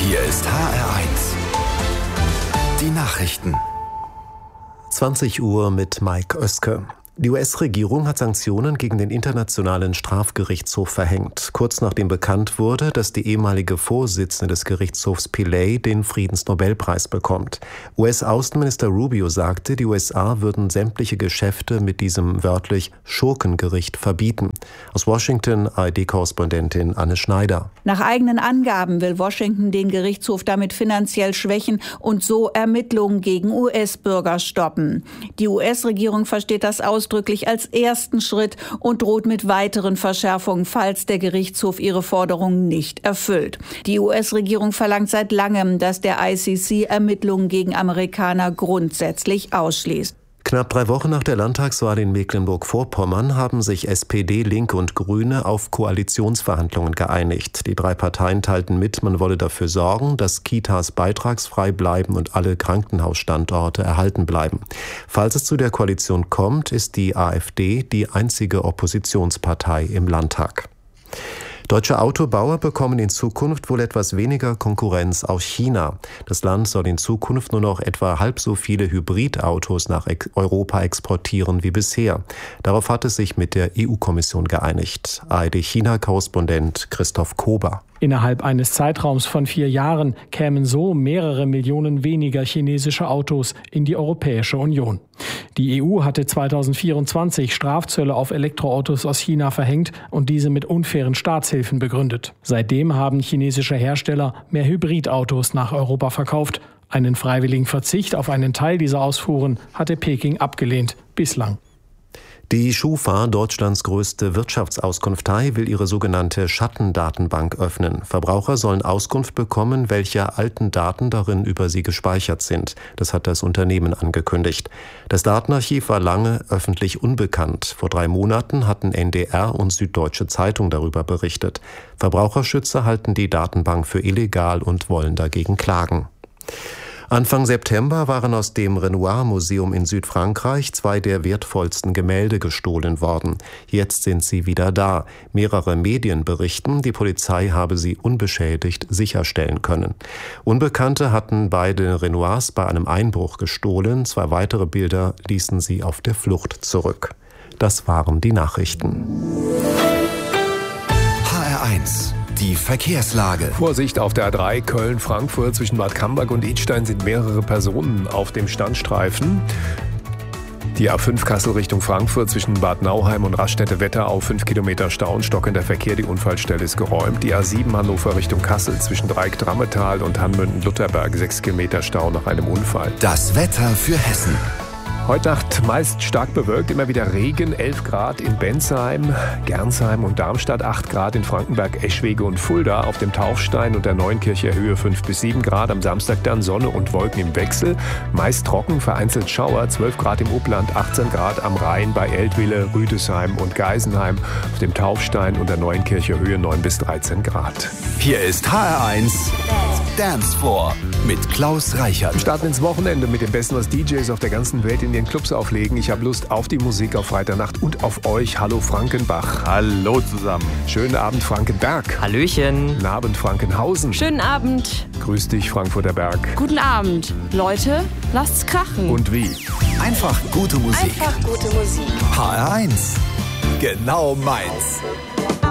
Hier ist HR1. Die Nachrichten. 20 Uhr mit Mike Oeske. Die US-Regierung hat Sanktionen gegen den Internationalen Strafgerichtshof verhängt, kurz nachdem bekannt wurde, dass die ehemalige Vorsitzende des Gerichtshofs Pillay den Friedensnobelpreis bekommt. US-Außenminister Rubio sagte, die USA würden sämtliche Geschäfte mit diesem wörtlich Schurkengericht verbieten. Aus Washington ARD-Korrespondentin Anne Schneider. Nach eigenen Angaben will Washington den Gerichtshof damit finanziell schwächen und so Ermittlungen gegen US-Bürger stoppen. Die US-Regierung versteht das ausdrücklich als ersten Schritt und droht mit weiteren Verschärfungen, falls der Gerichtshof ihre Forderungen nicht erfüllt. Die US-Regierung verlangt seit langem, dass der ICC Ermittlungen gegen Amerikaner grundsätzlich ausschließt. Knapp 3 Wochen nach der Landtagswahl in Mecklenburg-Vorpommern haben sich SPD, Linke und Grüne auf Koalitionsverhandlungen geeinigt. Die 3 Parteien teilten mit, man wolle dafür sorgen, dass Kitas beitragsfrei bleiben und alle Krankenhausstandorte erhalten bleiben. Falls es zu der Koalition kommt, ist die AfD die einzige Oppositionspartei im Landtag. Deutsche Autobauer bekommen in Zukunft wohl etwas weniger Konkurrenz aus China. Das Land soll in Zukunft nur noch etwa halb so viele Hybridautos nach Europa exportieren wie bisher. Darauf hat es sich mit der EU-Kommission geeinigt. ARD-China-Korrespondent Christoph Kober. Innerhalb eines Zeitraums von 4 Jahren kämen so mehrere Millionen weniger chinesische Autos in die Europäische Union. Die EU hatte 2024 Strafzölle auf Elektroautos aus China verhängt und diese mit unfairen Staatshilfen begründet. Seitdem haben chinesische Hersteller mehr Hybridautos nach Europa verkauft. Einen freiwilligen Verzicht auf einen Teil dieser Ausfuhren hatte Peking abgelehnt, bislang. Die Schufa, Deutschlands größte Wirtschaftsauskunftei, will ihre sogenannte Schattendatenbank öffnen. Verbraucher sollen Auskunft bekommen, welche alten Daten darin über sie gespeichert sind. Das hat das Unternehmen angekündigt. Das Datenarchiv war lange öffentlich unbekannt. Vor 3 Monaten hatten NDR und Süddeutsche Zeitung darüber berichtet. Verbraucherschützer halten die Datenbank für illegal und wollen dagegen klagen. Anfang September waren aus dem Renoir-Museum in Südfrankreich 2 der wertvollsten Gemälde gestohlen worden. Jetzt sind sie wieder da. Mehrere Medien berichten, die Polizei habe sie unbeschädigt sicherstellen können. Unbekannte hatten beide Renoirs bei einem Einbruch gestohlen. 2 weitere Bilder ließen sie auf der Flucht zurück. Das waren die Nachrichten. HR1. Die Verkehrslage. Vorsicht auf der A3 Köln-Frankfurt zwischen Bad Camberg und Idstein sind mehrere Personen auf dem Standstreifen. Die A5 Kassel Richtung Frankfurt zwischen Bad Nauheim und Raststätte-Wetterau 5 Kilometer Stau und stockender Verkehr. Die Unfallstelle ist geräumt. Die A7 Hannover Richtung Kassel zwischen Dreieck-Drammetal und Hanmünden-Lutherberg 6 Kilometer Stau nach einem Unfall. Das Wetter für Hessen. Heute Nacht meist stark bewölkt, immer wieder Regen, 11 Grad in Bensheim, Gernsheim und Darmstadt, 8 Grad in Frankenberg, Eschwege und Fulda, auf dem Taufstein und der Neuenkircher Höhe 5 bis 7 Grad, am Samstag dann Sonne und Wolken im Wechsel, meist trocken, vereinzelt Schauer, 12 Grad im Upland, 18 Grad am Rhein bei Eltville, Rüdesheim und Geisenheim, auf dem Taufstein und der Neuenkircher Höhe 9 bis 13 Grad. Hier ist HR1 Dance Floor mit Klaus Reichert. Wir starten ins Wochenende mit dem Besten, was DJs auf der ganzen Welt in den Clubs auflegen. Ich habe Lust auf die Musik auf Freitagnacht und auf euch. Hallo Frankenbach. Hallo zusammen. Schönen Abend Frankenberg. Hallöchen. Guten Abend Frankenhausen. Schönen Abend. Grüß dich Frankfurter Berg. Guten Abend. Leute, lasst's krachen. Und wie? Einfach gute Musik. Einfach gute Musik. HR1. Genau meins.